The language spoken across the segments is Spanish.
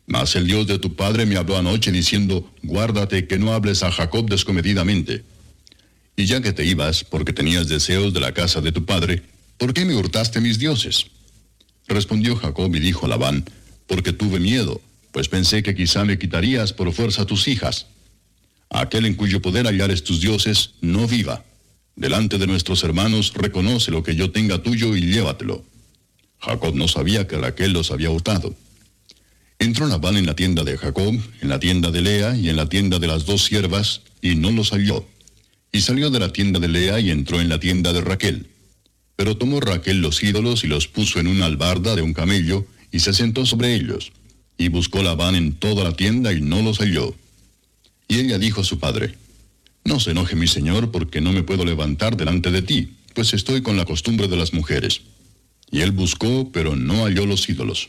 Mas el Dios de tu padre me habló anoche diciendo, guárdate que no hables a Jacob descomedidamente. Y ya que te ibas, porque tenías deseos de la casa de tu padre, ¿por qué me hurtaste mis dioses? Respondió Jacob y dijo a Labán, porque tuve miedo, pues pensé que quizá me quitarías por fuerza tus hijas. Aquel en cuyo poder hallares tus dioses, no viva. Delante de nuestros hermanos, reconoce lo que yo tenga tuyo y llévatelo. Jacob no sabía que Raquel los había hurtado. Entró Labán en la tienda de Jacob, en la tienda de Lea y en la tienda de las dos siervas, y no los halló. Y salió de la tienda de Lea y entró en la tienda de Raquel. Pero tomó Raquel los ídolos y los puso en una albarda de un camello, y se sentó sobre ellos. Y buscó Labán en toda la tienda y no los halló. Y ella dijo a su padre, no se enoje mi señor, porque no me puedo levantar delante de ti, pues estoy con la costumbre de las mujeres. Y él buscó, pero no halló los ídolos.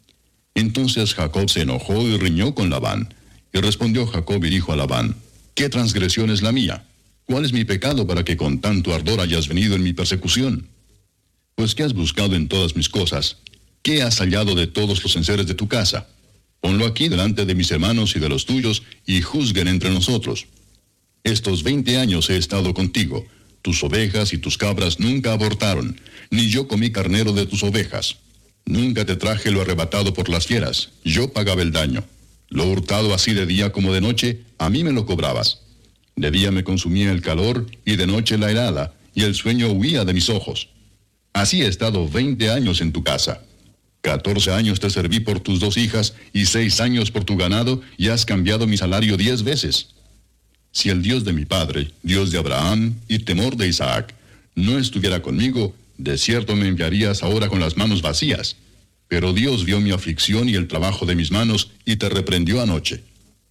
Entonces Jacob se enojó y riñó con Labán. Y respondió Jacob y dijo a Labán, ¿qué transgresión es la mía? ¿Cuál es mi pecado para que con tanto ardor hayas venido en mi persecución? Pues ¿qué has buscado en todas mis cosas? ¿Qué has hallado de todos los enseres de tu casa? Ponlo aquí delante de mis hermanos y de los tuyos, y juzguen entre nosotros. Estos 20 años he estado contigo. Tus ovejas y tus cabras nunca abortaron, ni yo comí carnero de tus ovejas. Nunca te traje lo arrebatado por las fieras, yo pagaba el daño. Lo hurtado así de día como de noche, a mí me lo cobrabas. De día me consumía el calor, y de noche la helada, y el sueño huía de mis ojos. Así he estado 20 años en tu casa. 14 años te serví por tus 2 hijas, y 6 años por tu ganado, y has cambiado mi salario 10 veces. Si el Dios de mi padre, Dios de Abraham, y temor de Isaac, no estuviera conmigo, de cierto me enviarías ahora con las manos vacías. Pero Dios vio mi aflicción y el trabajo de mis manos, y te reprendió anoche.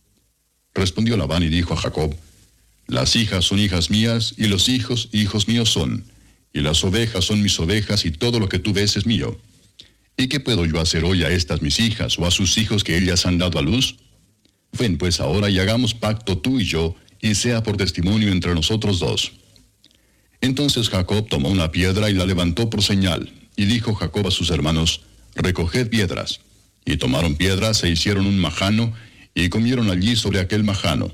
Respondió Labán y dijo a Jacob, las hijas son hijas mías, y los hijos, hijos míos son, y las ovejas son mis ovejas, y todo lo que tú ves es mío. ¿Y qué puedo yo hacer hoy a estas mis hijas, o a sus hijos que ellas han dado a luz? Ven pues ahora y hagamos pacto tú y yo, y sea por testimonio entre nosotros dos. Entonces Jacob tomó una piedra y la levantó por señal, y dijo Jacob a sus hermanos, recoged piedras. Y tomaron piedras e hicieron un majano, y comieron allí sobre aquel majano.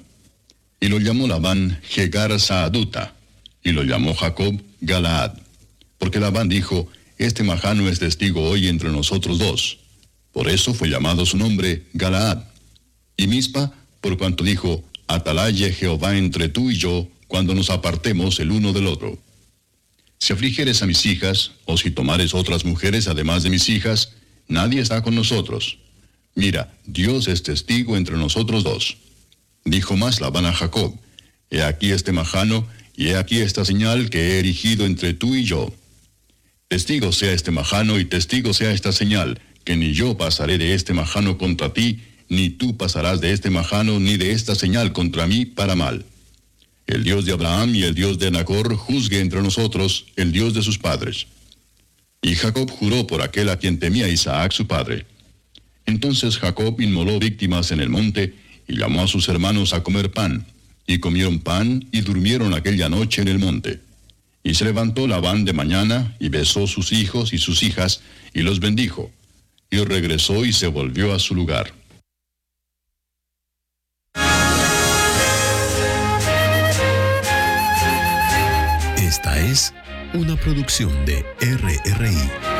Y lo llamó Labán Jegar Saaduta, y lo llamó Jacob Galaad. Porque Labán dijo, este majano es testigo hoy entre nosotros dos. Por eso fue llamado su nombre Galaad. Y Mispa, por cuanto dijo, atalaye Jehová entre tú y yo, cuando nos apartemos el uno del otro. Si afligieres a mis hijas, o si tomares otras mujeres además de mis hijas, nadie está con nosotros. Mira, Dios es testigo entre nosotros dos. Dijo más Labán a Jacob, he aquí este majano, y he aquí esta señal que he erigido entre tú y yo. Testigo sea este majano y testigo sea esta señal, que ni yo pasaré de este majano contra ti, ni tú pasarás de este majano ni de esta señal contra mí para mal. El Dios de Abraham y el Dios de Nacor juzgue entre nosotros, el Dios de sus padres. Y Jacob juró por aquel a quien temía Isaac su padre. Entonces Jacob inmoló víctimas en el monte, y llamó a sus hermanos a comer pan, y comieron pan y durmieron aquella noche en el monte. Y se levantó Labán de mañana, y besó sus hijos y sus hijas, y los bendijo. Y regresó y se volvió a su lugar. Esta es una producción de RRI.